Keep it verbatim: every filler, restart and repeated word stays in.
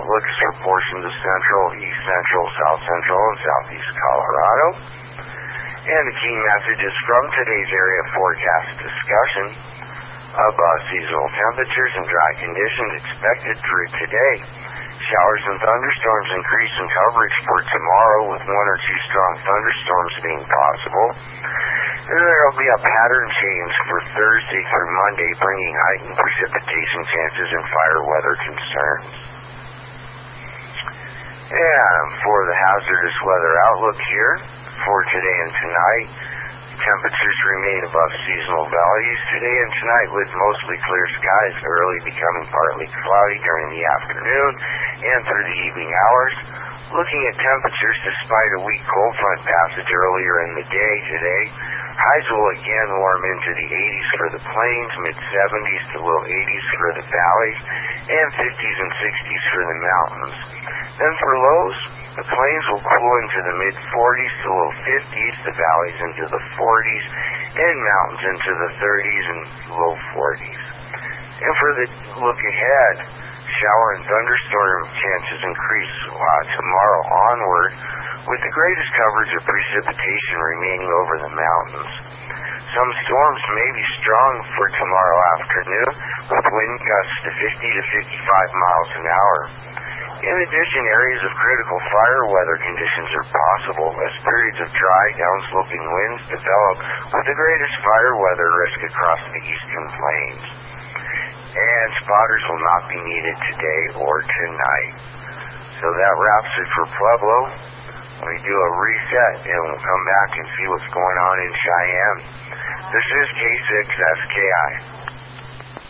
outlooks for portions of central, east central, south central, and southeast Colorado. And the key messages from today's area forecast discussion: above seasonal temperatures and dry conditions expected through today. Showers and thunderstorms increase in coverage for tomorrow, with one or two strong thunderstorms being possible. And there will be a pattern change for Thursday through Monday, bringing heightened precipitation chances and fire weather concerns. And for the hazardous weather outlook here for today and tonight, temperatures remain above seasonal values today and tonight, with mostly clear skies, early becoming partly cloudy during the afternoon and through the evening hours. Looking at temperatures, despite a weak cold front passage earlier in the day today, highs will again warm into the eighties for the plains, mid-seventies to low eighties for the valleys, and fifties and sixties for the mountains. Then for lows, the plains will cool into the mid-forties to low fifties, the valleys into the forties, and mountains into the thirties and low forties. And for the look ahead, shower and thunderstorm chances increase uh, tomorrow onward, with the greatest coverage of precipitation remaining over the mountains. Some storms may be strong for tomorrow afternoon, with wind gusts to fifty to fifty-five miles an hour. In addition, areas of critical fire weather conditions are possible as periods of dry, downsloping winds develop, with the greatest fire weather risk across the eastern plains. And spotters will not be needed today or tonight. So that wraps it for Pueblo. We do a reset and we'll come back and see what's going on in Cheyenne. This is K six S K I.